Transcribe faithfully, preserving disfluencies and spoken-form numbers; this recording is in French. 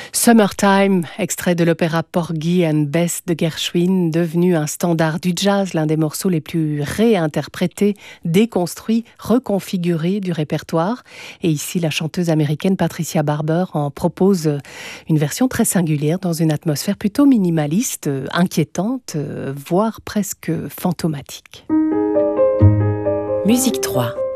Summertime, extrait de l'opéra Porgy and Bess de Gershwin, devenu un standard du jazz, l'un des morceaux les plus réinterprétés, déconstruits, reconfigurés du répertoire. Et ici, la chanteuse américaine Patricia Barber en propose une version très singulière dans une atmosphère plutôt minimaliste, inquiétante, voire presque fantomatique. Musique trois.